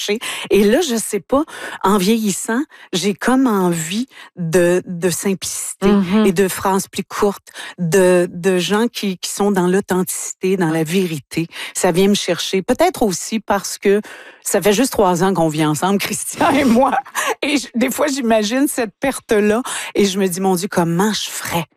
chercher. Et là, je sais pas, en vieillissant, j'ai comme envie de simplicité et de phrases plus courtes, de gens qui sont dans l'authenticité, dans la vérité. Ça vient me chercher. Peut-être aussi parce que ça fait juste 3 ans qu'on vit ensemble, Christian et moi. Et des fois, j'imagine cette perte-là et je me dis, mon Dieu, comment je ferais